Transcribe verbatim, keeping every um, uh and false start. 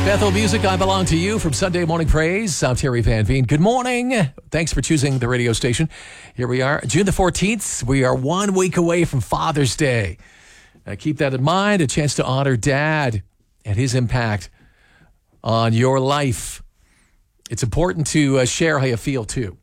Bethel Music, I Belong to You from Sunday Morning Praise. I'm Terry Van Veen. Good morning. Thanks for choosing the radio station. Here we are, June the fourteenth. We are one week away from Father's Day. Uh, keep that in mind, a chance to honor Dad and his impact on your life. It's important to uh, share how you feel, too.